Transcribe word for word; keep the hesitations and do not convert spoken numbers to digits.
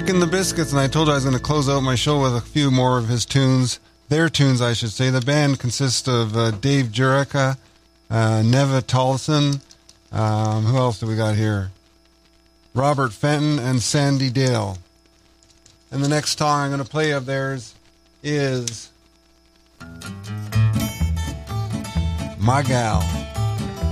Rick and the Biscuits, and I told you I was going to close out my show with a few more of his tunes. Their tunes, I should say. The band consists of uh, Dave Jurica, uh, Neva Tolson, um, who else do we got here? Robert Fenton and Sandy Dale. And the next song I'm going to play of theirs is My Gal.